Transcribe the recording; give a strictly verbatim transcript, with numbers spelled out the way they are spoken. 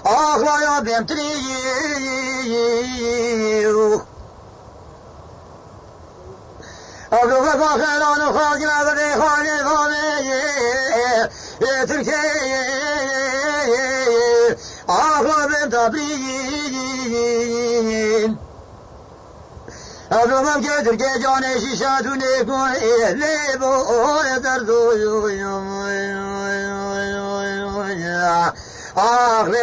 Ağlaya ben triyu. Abdülhamid Bakıran'ın halkına ve hali hali Türkiye ağla ben tabiyin. Abdülhamid ki Türkiye canı şişatü ne koy ne bu eder duyuyum. Ah